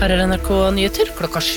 Her NRK Nyheter klokka 7.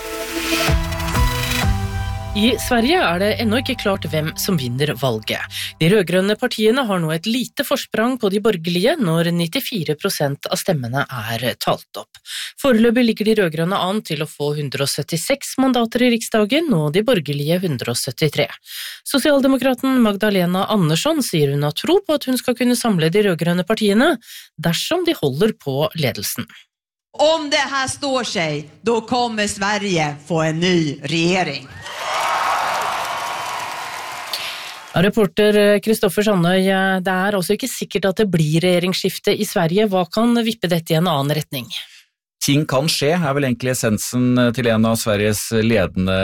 I Sverige det ennå ikke klart hvem som vinner valget. De rødgrønne partiene har nå et lite forsprang på de borgerlige når 94% av stemmene talt opp. Foreløpig ligger de rødgrønne an til å få 176 mandater i riksdagen og de borgerlige 173. Sosialdemokraten Magdalena Andersson sier hun har tro på at hun skal kunne samle de rødgrønne partiene dersom de holder på ledelsen. Om det här står sig, då kommer Sverige få en ny regering. Reporter Kristoffer Sandøy, det også ikke sikkert at det blir regjeringsskifte i Sverige. Hva kan vippe dette i en annen retning? Ting kan skje, vel egentlig essensen til en av Sveriges ledende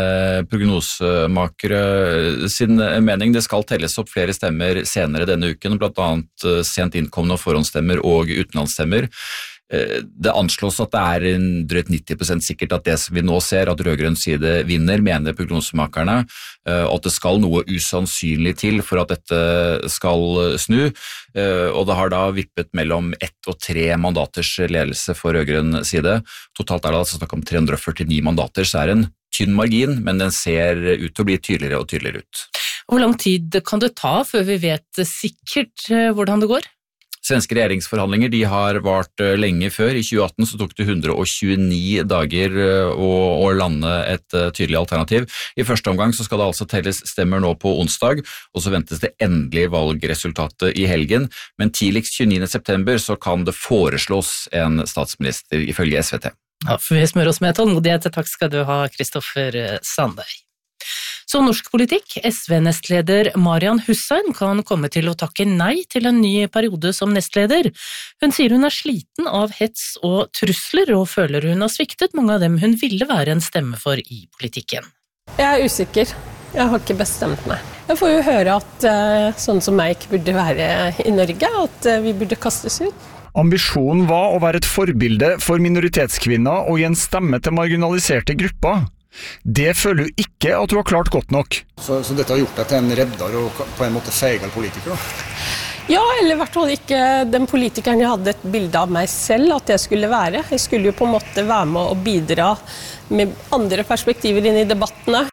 prognosemakere sin mening. Det skal telles opp flere stemmer senere denne uken, blant annet sent innkomne forhåndsstemmer og utenlandsstemmer. Det anslås at det en drøyt 90% sikkert at det som vi nå ser, at rødgrønn side vinner, mener prognosemakerne, og at det skal noe usannsynlig til for at dette skal snu, og det har da vippet mellom 1 og 3 mandaters ledelse for rødgrønn side. Totalt det altså snakk om 349 mandater, så en tynn margin, men den ser ut til å bli tydeligere og tydeligere ut. Hvor lang tid kan det ta før vi vet sikkert hvordan det går? Svenske regjeringsforhandlinger de har vart lenge før. I 2018 så tok det 129 dager å lande et tydelig alternativ. I første omgang så skal det altså telles stemmer nå på onsdag, og så ventes det endelig valgresultatet i helgen. Men tidligst 29. september så kan det foreslås en statsminister ifølge SVT. Ja, for vi smører oss med tålmodighet. Takk skal du ha, Kristoffer Sandøy. Så norsk politikk, SV-nestleder Marian Hussein kan komme til å takke nei til en ny periode som nestleder. Hun sier hun sliten av hets og trusler, og føler hun har sviktet mange av dem hun ville være en stemme for i politikken. Jeg usikker. Jeg har ikke bestemt meg. Jeg får jo høre at sånn som meg ikke burde være i Norge, at vi burde kastes ut. Ambisjonen var å være et forbilde for minoritetskvinner og gi en stemme til marginaliserte grupper. Det føler du ikke at du har klart godt nok. Så dette har gjort deg til en reddar og på en måte feigal politiker da? Ja, eller i hvert fall ikke den politikeren jeg hadde et bilde av meg selv at jeg skulle være. Jeg skulle jo på en måte være med og bidra med andre perspektiver inn i debattene.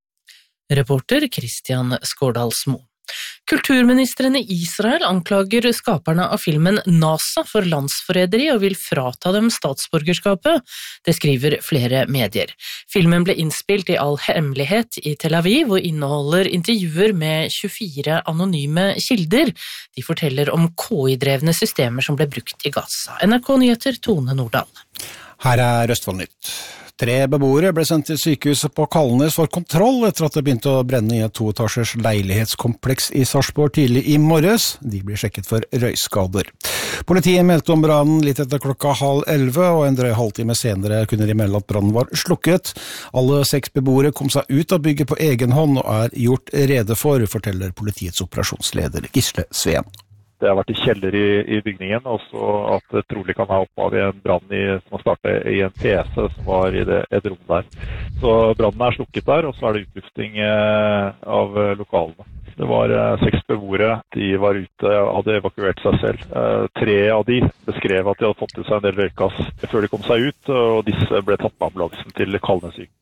Reporter Christian Skårdalsmo. Kulturministeren i Israel anklager skaperne av filmen NASA for landsforræderi og vil frata dem statsborgerskapet. Det skriver flere medier. Filmen ble innspilt i all hemmelighet i Tel Aviv og inneholder intervjuer med 24 anonyme kilder. De forteller om KI-drevne systemer som ble brukt i Gaza. NRK Nyheter, Tone Nordahl. Her Østfoldnytt. 3 beboere ble sendt til sykehuset på Kalnes for kontroll etter at det begynte å brenne i et 2-etasjers leilighetskompleks i Sarpsborg tidlig i morges. De ble sjekket for røyskader. Politiet meldte om brannen litt etter 10:30, og en drøy halvtime senere kunne de melde at brannen var slukket. Alle 6 beboere kom seg ut av bygget på egen hånd og gjort rede for, forteller politiets operasjonsleder Gisle Sveen. Det har vært i kjeller i bygningen, og så at det trolig kan ha opphav i en brann som har startet i en PC som var i et rom der. Så brannen slukket der, og så det utlufting av lokalene. Det var 6 beboere, de var ute, hadde evakuert seg selv. 3 av de beskrev at de hadde fått til seg en del røykass før de kom seg ut, og disse ble tatt med ambulansen til Kalnes sykehus.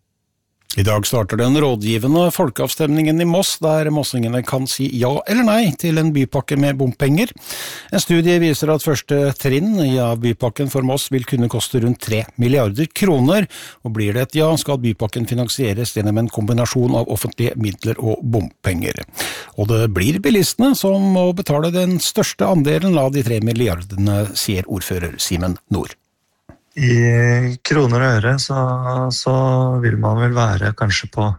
I dag starter den rådgivende folkeavstemningen i Moss, der mossingene kan si ja eller nei til en bypakke med bompenger. En studie viser at første trinn av bypakken for Moss vil kunne koste rundt 3 milliarder kroner, og blir det et ja, skal bypakken finansieres gjennom en kombinasjon av offentlige midler og bompenger. Og det blir bilistene som må betale den største andelen av de 3 milliardene, sier ordfører Simen Nord. I kroner og øre så vil man vel være kanskje på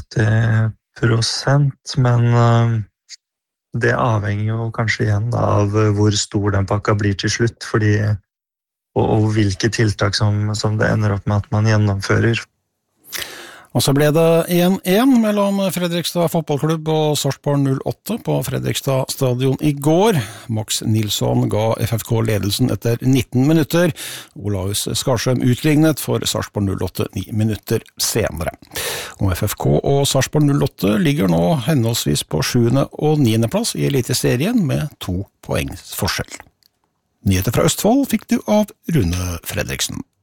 70%, men det avhenger jo kanskje igjen av hvor stor den pakka blir til slutt, og hvilke tiltak som det ender opp med at man gjennomfører. Og så ble det 1-1 mellom Fredrikstad fotballklubb og Sarpsborg 08 på Fredrikstad stadion i går. Max Nilsson ga FFK ledelsen etter 19 minutter. Olaus Skarsheim utlignet for Sarpsborg 08 9 minutter senere. Og FFK og Sarpsborg 08 ligger nå henholdsvis på 7. og 9. plass i Eliteserien med 2 poengs forskjell. Nyheter fra Østfold fikk du av Rune Fredriksen.